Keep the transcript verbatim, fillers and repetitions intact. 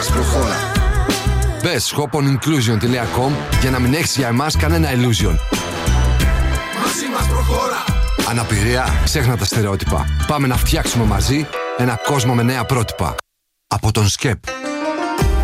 μας προχώρα. Μπες shop-on-inclusion τελεία com για να μην έχεις για εμάς κανένα illusion. Μαζί μας προχώρα. Αναπηρία, ξέχνα τα στερεότυπα. Πάμε να φτιάξουμε μαζί ένα κόσμο με νέα πρότυπα. Από τον ΣΚΕΠ.